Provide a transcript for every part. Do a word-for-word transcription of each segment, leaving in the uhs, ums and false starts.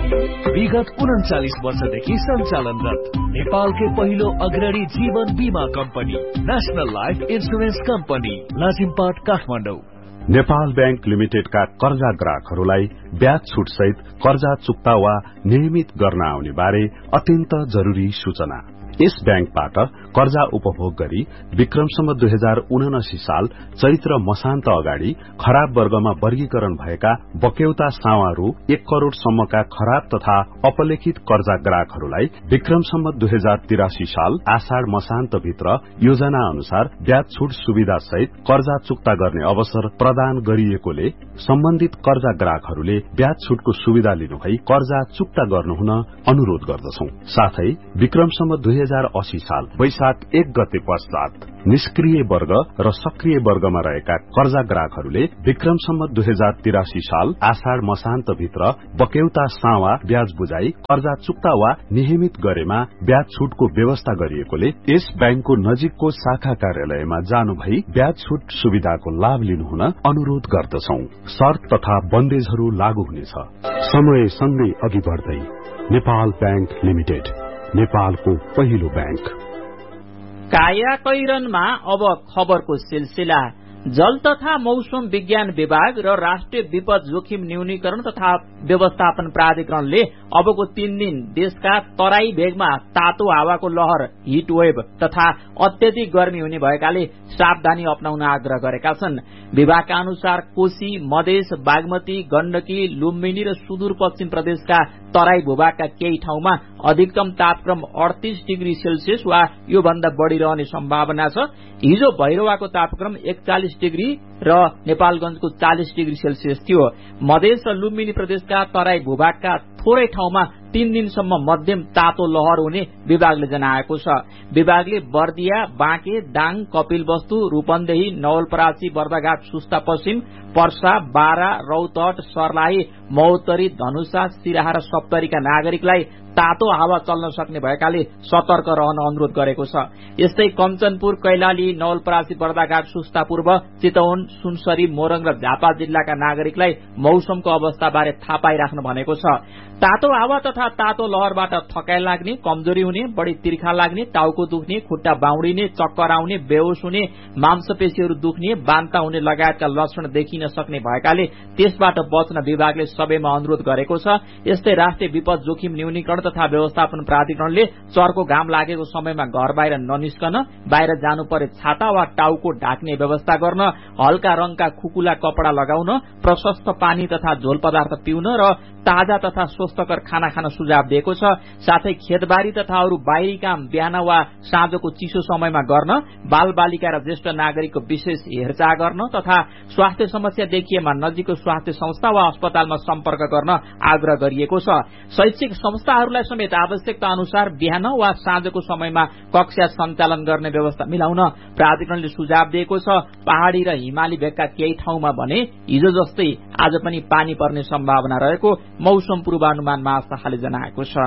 विगत उन्चालिस वर्षदेखि सञ्चालनरत नेपालकै पहिलो अग्रणी जीवन बीमा company national life insurance company Lazimpat Kathmandu. Nepal bank लिमिटेडका कर्जा ग्राहकहरूलाई ब्याज छुट सहित कर्जा चुक्ता वा नियमित गर्न आउने बारे अत्यन्त जरूरी सूचना। यस बैंकबाट कर्जा उपभोग गरी विक्रमसम्म दुई हजार उनासी साल चैत्र मसान्त अगाडि खराब वर्गमा वर्गीकरण भएका बक्यौता सावा रु एक करोड़ सम्मका खराब तथा अपलेखित कर्जा ग्राहकहरूलाई विक्रमसम्म दुई हजार तिरासी साल आषाढ़ मसान्त भित्र योजना अनुसार ब्याज छुट सुविधा सहित कर्जा चुक्ता गर्ने अवसर प्रदान गरिएकोले सम्बन्धित कर्जा ग्राहकहरूले ब्याज छुटको सुविधा लिनुभई कर्जा चुक्ता गर्नुहुन अनुरोध गर्दछौं। साथै विक्रमसम्म दुई हजार अस्सी साल वैशाख एक गते पश्चात निष्क्रिय वर्ग र सक्रिय वर्गमा रहेका कर्जा ग्राहकहरूले विक्रमसम्म दुई हजार तिरासी साल आषाढ़ मसान्त भित्र बक्यौता सावा ब्याज बुझाई कर्जा चुक्ता वा नियमित गरेमा ब्याज छुटको व्यवस्था गरिएकोले यस बैंकको नजिकको शाखा कार्यालयमा जानुभई ब्याज छुट सुविधाको लाभ लिनुहुन अनुरोध गर्दछौं। शर्त तथा बन्देजहरू लागू हुनेछ। समय सँगै अघि बढ्दै नेपाल बैंक लिमिटेड, नेपालको पहिलो बैंक। काया कैरनमा अब खबरको सिलसिला। जल तथा मौसम विज्ञान विभाग र राष्ट्रिय विपद जोखिम न्यूनीकरण तथा व्यवस्थापन प्राधिकरणले अबको तीन दिन देशका तराई भेगमा तातो हावाको लहर, हिट वेभ तथा अत्यधिक गर्मी हुने भएकाले सावधानी अपनाउन आग्रह गरेका छन्। विभागका अनुसार कोशी, मधेस, बागमती, गण्डकी, लुम्बिनी र सुदूरपश्चिम प्रदेशका तराई भूभागका केही ठाउँमा अधिकतम तापक्रम अडतीस डिग्री सेल्सियस वा यो भन्दा बढ़ी रहने सम्भावना छ। हिजो भैरवाको तापक्रम एकचालिस डिग्री र नेपालगंजको चालिस डिग्री सेल्सियस थियो। मधेस र लुम्बिनी प्रदेशका तराई भूभागका थोरै ठाउँमा तीन दिनसम्म मध्यम तातो लहर हुने विभागले जनाएको छ। विभागले बर्दिया, बाँके, दाङ, कपिलवस्तु, रूपन्देही, नवलपरासी, बर्दाघाट, सुस्ता पश्चिम, पर्सा, बारा, रौतहट, सर्लाही, महोत्तरी, धनुषा, सिराहा र सप्तरीका नागरिकलाई तातो हावा चल्न सक्ने भएकाले सतर्क रहन अनुरोध गरेको छ। यस्तै कञ्चनपुर, कैलाली, नवलपरासी, बर्दाघाट, सुस्ता पूर्व, चितवन, सुनसरी, मोरङ र झापा जिल्लाका नागरिकलाई मौसमको अवस्थाबारे थाहा पाइराख्न भनेको छ। तातो हावा तथा तातो लहरबाट थकाइ लाग्ने, कमजोरी हुने, बढ़ी तिर्खा लाग्ने, टाउको दुख्ने, खुट्टा बाउडिने, चक्कर आउने, बेहोस हुने, मांसपेशीहरू दुख्ने, बान्ता हुने लगायतका लक्षण देखिन सक्ने भएकाले त्यसबाट बच्न विभागले सबैमा अनुरोध गरेको छ। यस्तै राष्ट्रिय विपद जोखिम न्यूनीकरण तथा व्यवस्थापन प्राधिकरणले चर्को घाम लागेको समयमा घर बाहिर ननिस्कन, बाहिर जानु परे छाता वा टाउको ढाक्ने व्यवस्था गर्न, हल्का रंगका खुकुला कपड़ा लगाउन, प्रशस्त पानी तथा झोल पदार्थ पिउन र ताजा तथा स्वस्थकर खाना खान सुझाव दिएको छ। साथै खेतबारी तथा अरू बाहिरी काम बिहान वा साँझको चिसो समयमा गर्न, बाल बालिका र ज्येष्ठ नागरिकको विशेष हेरचाह गर्न तथा स्वास्थ्य समस्या देखिएमा नजिकको स्वास्थ्य संस्था वा अस्पतालमा सम्पर्क गर्न आग्रह गरिएको छ। शैक्षिक संस्थाहरूलाई समेत आवश्यकता अनुसार बिहान वा साँझको समयमा कक्षा सञ्चालन गर्ने व्यवस्था मिलाउन प्राधिकरणले सुझाव दिएको छ। पहाड़ी र हिमाली भेगका केही ठाउँमा भने हिजो जस्तै आज पनि पानी पर्ने सम्भावना रहेको मौसम पूर्वानुमान महाशाखाले जनाएको छ।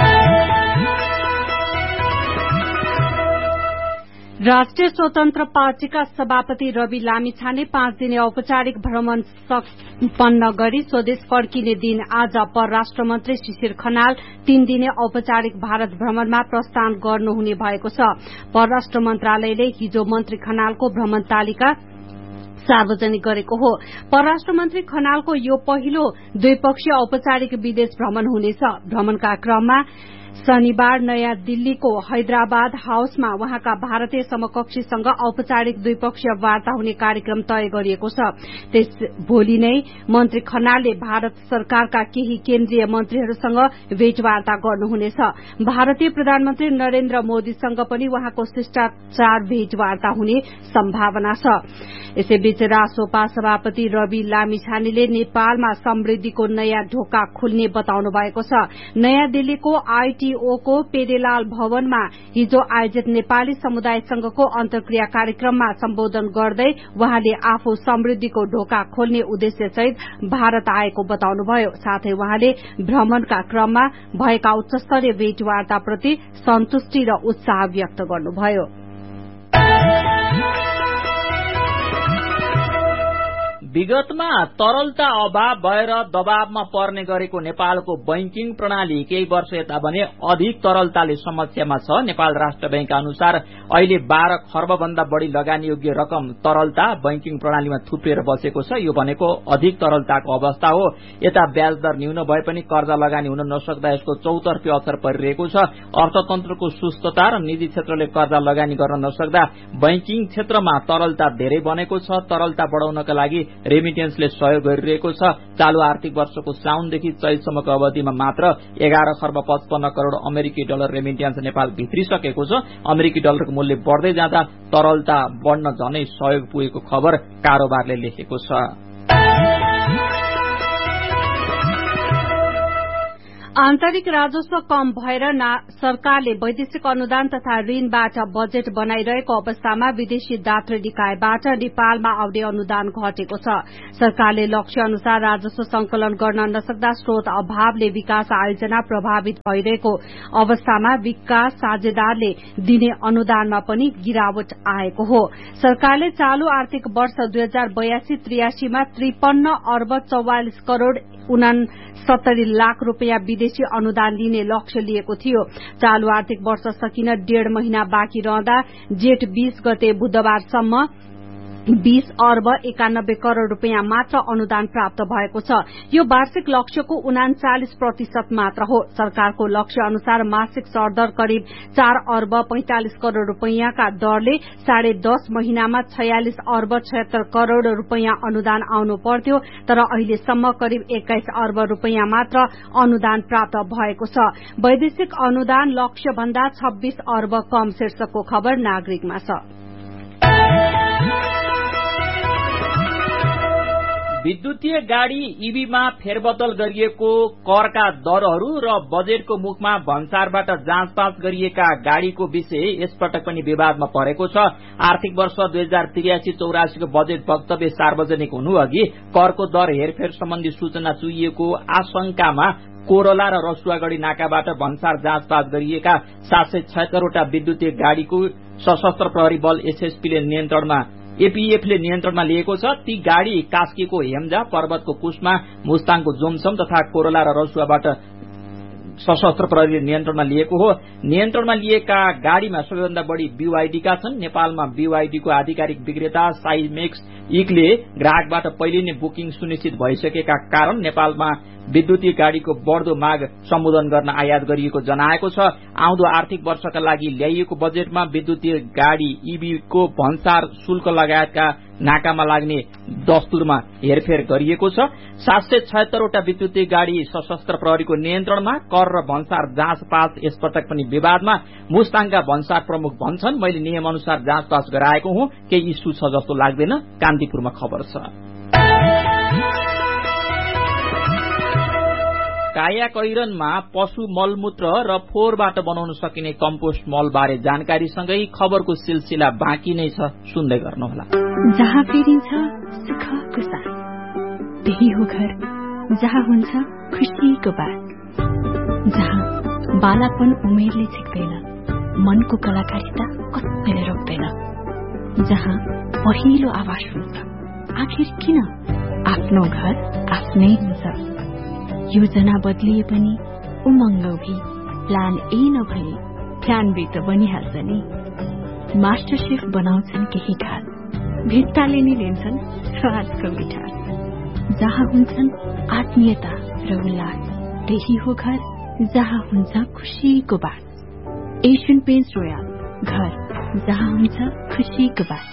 राष्ट्रिय स्वतन्त्र पार्टीका सभापति रवि लामिछाने पाँच दिने औपचारिक भ्रमण सम्पन्न गरी स्वदेश फर्किने दिन आज परराष्ट्र मन्त्री शिशिर खनाल तीन दिने औपचारिक भारत भ्रमणमा प्रस्थान गर्नुहुने भएको छ। परराष्ट्र मन्त्रालयले हिजो मन्त्री खनालको भ्रमण तालिका सार्वजनिक गरेको हो। परराष्ट्र मन्त्री खनालको यो पहिलो द्विपक्षीय औपचारिक विदेश भ्रमण हुनेछ। भ्रमणका क्रममा शनिबार नयाँ दिल्लीको हैदराबाद हाउसमा वहाँका भारतीय समकक्षीसँग औपचारिक द्विपक्षीय वार्ता हुने कार्यक्रम तय गरिएको छ। त्यस भोलि नै मन्त्री खनालले भारत सरकारका केही केन्द्रीय मन्त्रीहरूसँग भेटवार्ता गर्नुहुनेछ। भारतीय प्रधानमन्त्री नरेन्द्र मोदीसँग पनि वहाँको शिष्टाचार भेटवार्ता हुने सम्भावना छ। यसैबीच रासोपा सभापति रवि लामिछानेले नेपालमा समृद्धिको नयाँ ढोका खुल्ने बताउनु भएको छ। नयाँ दिल्लीको आईटीओको पेदेलाल भवनमा हिजो आयोजित नेपाली समुदाय संघको अन्तर्क्रिया कार्यक्रममा सम्बोधन गर्दै वहाँले आफू समृद्धिको ढोका खोल्ने उद्देश्यसहित भारत आएको बताउनुभयो। साथै वहाँले भ्रमणका क्रममा भएका उच्चस्तरीय भेटवार्ताप्रति सन्तुष्टि र उत्साह व्यक्त गर्नुभयो। विगतमा तरलता अभाव भएर दबावमा पर्ने गरेको नेपालको बैंकिङ प्रणाली केही वर्ष यता भने अधिक तरलताले समस्यामा छ। नेपाल राष्ट्र बैंकका अनुसार अहिले बाह्र खर्ब भन्दा बढ़ी लगानी योग्य रकम तरलता बैंकिङ प्रणालीमा थुप्रिएर बसेको छ। यो भनेको अधिक तरलताको अवस्था हो। यता ब्याज दर न्यून भए पनि कर्जा लगानी हुन नसक्दा यसको चौतर्फी असर परिरहेको छ। अर्थतन्त्रको सुस्तता र निजी क्षेत्रले कर्जा लगानी गर्न नसक्दा बैंकिङ क्षेत्रमा तरलता धेरै बनेको छ। तरलता बढ़ाउनका लागि रेमिटेन्सले सहयोग गरिरहेको छ। चालू आर्थिक वर्षको साउनदेखि चैतसम्मको अवधिमा मात्र एघार खर्ब पचपन्न करोड़ अमेरिकी डलर रेमिटेन्स नेपाल भित्रिसकेको छ। अमेरिकी डलरको मूल्य बढ़दै जाँदा तरलता बढ़न झनै सहयोग पुगेको खबर कारोबारले लेखेको छ। आन्तरिक राजस्व कम भएर सरकारले वैदेशिक अनुदान तथा ऋणबाट बजेट बनाइरहेको अवस्थामा विदेशी दात्री निकायबाट नेपालमा आउने अनुदान घटेको छ। सरकारले लक्ष्य अनुसार राजस्व संकलन गर्न नसक्दा स्रोत अभावले विकास आयोजना प्रभावित भइरहेको अवस्थामा विकास साझेदारले दिने अनुदानमा पनि गिरावट आएको हो। सरकारले चालू आर्थिक वर्ष दुई हजार बयासी त्रियासीमा त्रिपन्न अर्ब चौवालिस करोड़ उनासत्तरी लाख रूपियाँ विदेशी अनुदान लिने लक्ष्य लिएको थियो। चालू आर्थिक वर्ष सकिन डेढ़ महिना बाँकी रहँदा जेठ बीस गते बुधबारसम्म बीस अर्ब एकानब्बे करोड़ रूपियाँ मात्र अनुदान प्राप्त भएको छ। यो वार्षिक लक्ष्यको उनाचालिस प्रतिशत मात्र हो। सरकारको लक्ष्य अनुसार मासिक सरदर करिब चार अर्ब पैंतालिस करोड़ रूपियाँका दरले साढे दस महिनामा छयालिस अर्ब छयत्तर करोड़ रूपियाँ अनुदान आउनु पर्थ्यो, तर अहिलेसम्म करिब एक्काइस अर्ब रूपियाँ मात्र अनुदान प्राप्त भएको छ। वैदेशिक अनुदान लक्ष्य भन्दा छब्बीस अर्ब कम शीर्षकको खबर नागरिकमा छ। विद्युतीय गाड़ी ईभीमा फेरबदल गरिएको करका दरहरू र बजेटको मुखमा भन्सारबाट जाँचपाँच गरिएका गाड़ीको विषय यसपटक पनि विवादमा परेको छ। आर्थिक वर्ष दुई हजार त्रियासी चौरासीको बजेट वक्तव्य सार्वजनिक हुनु अघि करको दर हेरफेर सम्बन्धी सूचना चुहिएको आशंकामा कोरला र रसुवागढ़ी नाकाबाट भन्सार जाँचपाँच गरिएका सात सय छयत्तरवटा विद्युतीय गाड़ीको सशस्त्र प्रहरी बल एसएसपीले नियन्त्रणमा एपीएफले नियन्त्रणमा लिएको छ। ती गाड़ी कास्कीको हेम्जा, पर्वतको कुस्मा, मुस्ताङको जोमसम तथा कोरला र रसुवाबाट सशस्त्र प्रहरीले नियन्त्रणमा लिएको हो। नियन्त्रणमा लिएका गाड़ीमा सबैभन्दा बढ़ी बीवाईडीका छन्। नेपालमा बीवाईडीको आधिकारिक विक्रेता साइमेक्स इकले ग्राहकबाट पहिले नै बुकिङ सुनिश्चित भइसकेका कारण नेपालमा विद्युतीय गाड़ीको बढ़दो माग सम्बोधन गर्न आयात गरिएको जनाएको छ। आउँदो आर्थिक वर्षका लागि ल्याइएको बजेटमा विद्युतीय गाड़ी ईभीको भन्सार शुल्क लगायतका नाकामा लाग्ने दस्तुरमा हेरफेर गरिएको छ। सात सय छयत्तरवटा विद्युतीय गाड़ी सशस्त्र प्रहरीको नियन्त्रणमा, कर र भन्सार जाँचपाँच यसपटक पनि विवादमा। मुस्ताङका भन्सार प्रमुख भन्छन्, मैले नियम अनुसार जाँचपाँच गराएको हुँ, केही इस्यु छ जस्तो लाग्दैन। कान्तिपुरमा खबर छ। काया कैरनमा पशु मलमूत्र र फोहोरबाट बनाउन सकिने कम्पोस्ट मल बारे जानकारीसँगै खबरको सिलसिला बाँकी नै छ, सुन्दै गर्नुहोला। जहाँ फेरिन्छ सुखको साथ, त्यही हो घर जहाँ हुन्छ खुसीको बात, जहाँ बालापन उमेरले छिक्दैन, मनको कलाकारिता कसैले रोक्दैन, जहाँ पहिलो आवाज हुन्छ आखिर किन आफ्नो घर आफ्नै हुन्छ। योजना बदलिए पनि उमङ्ग भी प्लान ए नभए प्लान बी त बनिहाल्छ नि। मास्टर शेफ बनाउँछन् केही खास, भित्ताले नै लिन्छन् स्वादको मिठास, जहाँ हुन्छन् आत्मीयता र उल्लास, त्यही हो घर जहाँ हुन्छ खुशीको बात। एशियन पेन्ट्स रोयल, घर जहाँ हुन्छ खुशीको बात।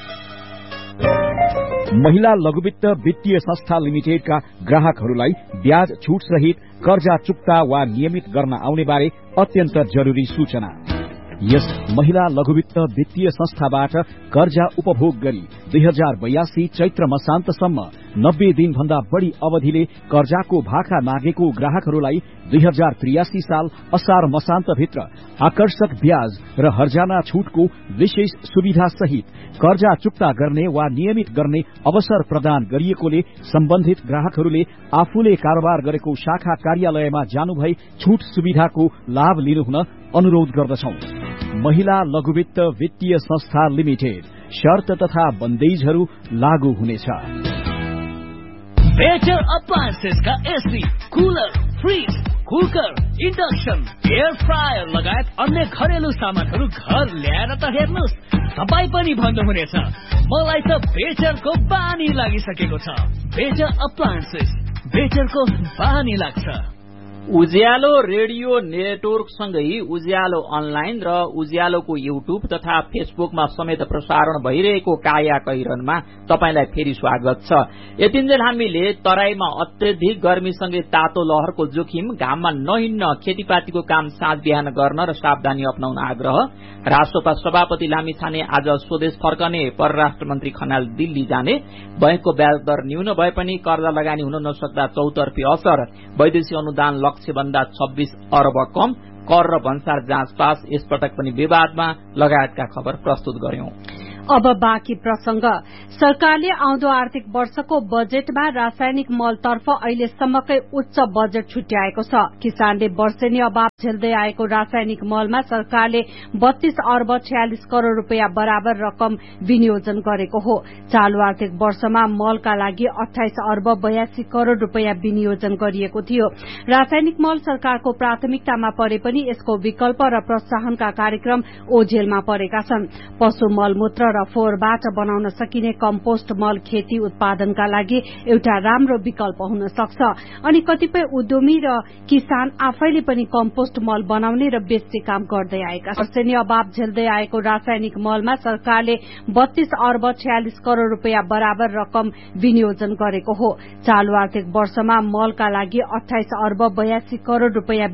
महिला लघुवित्त वित्तीय संस्था लिमिटेडका ग्राहकहरूलाई ब्याज छूट सहित कर्जा चुक्ता वा नियमित गर्न आउने बारे अत्यन्त जरूरी सूचना। यस महिला लघुवित्त वित्तीय संस्थाबाट कर्जा उपभोग गरी दुई हजार बयासी चैत्र मसान्तसम्म नब्बे दिन भन्दा बढ़ी अवधिले कर्जाको भाका मागेको ग्राहकहरूलाई दुई हजार त्रियासी साल असार मसान्तभित्र आकर्षक ब्याज र हर्जाना छूटको विशेष सुविधा सहित कर्जा चुक्ता गर्ने वा नियमित गर्ने अवसर प्रदान गरिएकोले सम्बन्धित ग्राहकहरूले आफूले कारोबार गरेको शाखा कार्यालयमा जानुभई छूट सुविधाको लाभ लिनुहुन अनुरोध गर्दछौं। महिला लघुवित्त वित्तीय संस्था लिमिटेड, शर्त तथा बन्देजहरू लागू हुनेछ। Better अप्लायन्सेसका AC, cooler, fridge, cooker, induction, air fryer लगायत अन्य घरेलु सामानहरू घर ल्याएर त हेर्नुहोस्, तपाई पनि भन्नुहुनेछ मलाई त बेटरको बानी लागिसकेको छ। बेटर अप्लायन्सेस, बेटरको बानी लाग्छ। उज्यालो रेडियो नेटवर्कसँगै उज्यालो अनलाइन र उज्यालोको युट्युब तथा फेसबुकमा समेत प्रसारण भइरहेको काया कैरनमा तपाईलाई फेरि स्वागत छ। यतिन्जेल हामीले तराईमा अत्यधिक गर्मीसँगै तातो लहरको जोखिम, घाममा नहिन्न, खेतीपातीको काम साँझ बिहान गर्न र सावधानी अपनाउन आग्रह, राष्ट्रपा सभापति लामिछाने आज स्वदेश फर्कने, परराष्ट्र मन्त्री खनाल दिल्ली जाने, बैंकको ब्याज दर न्यून भए पनि कर्जा लगानी हुन नसक्दा चौतर्फी असर, वैदेशिक अनुदान लक्ष्य भन्दा छब्बीस अर्ब कम, कर र भन्सार जाँच पास, यसपटक पनि विवादमा लगायतका खबर प्रस्तुत गर्यौं। अब बाँकी प्रसंग। सरकारले आउँदो आर्थिक वर्षको बजेटमा रासायनिक मलतर्फ अहिलेसम्मकै उच्च बजेट छुट्याएको छ। किसानले वर्षेनी अभाव झेल्दै आएको रासायनिक मलमा सरकारले बत्तीस अर्ब छयालिस करोड़ रूपियाँ बराबर रकम विनियोजन गरेको हो। चालू आर्थिक वर्षमा मलका लागि अठाइस अर्ब बयासी करोड़ रूपियाँ विनियोजन गरिएको थियो। रासायनिक मल सरकारको प्राथमिकतामा परे पनि यसको विकल्प र प्रोत्साहनका कार्यक्रम ओझेलमा परेका छन्। पशु मलमूत्र र फोहोरबाट बनाउन सकिने कम्पोस्ट मल खेती उत्पादनका लागि एउटा राम्रो विकल्प हुन सक्छ। अनि कतिपय उद्यमी र किसान आफैले पनि कम्पोस्ट मल बनाउने र बेच्ने काम गर्दै आएका छन्। वर्षेनी अभाव झेल्दै आएको रासायनिक मलमा सरकारले बत्तीस अर्ब छयालिस करोड़ रूपियाँ बराबर रकम विनियोजन गरेको हो। चालू आर्थिक वर्षमा मलका लागि अठाइस अर्ब बयासी करोड़ रूपियाँ